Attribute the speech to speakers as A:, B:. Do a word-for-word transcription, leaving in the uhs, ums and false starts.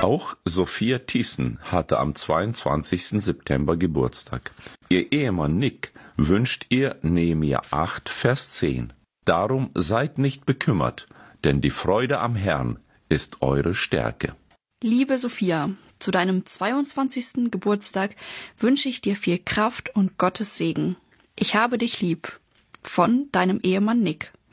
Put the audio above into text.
A: Auch Sophia Thiessen hatte am zweiundzwanzigsten September Geburtstag. Ihr Ehemann Nick wünscht ihr Nehemia acht, Vers zehn. Darum seid nicht bekümmert, denn die Freude am Herrn ist eure Stärke.
B: Liebe Sophia, zu deinem zweiundzwanzigsten Geburtstag wünsche ich dir viel Kraft und Gottes Segen. Ich habe dich lieb. Von deinem Ehemann Nick.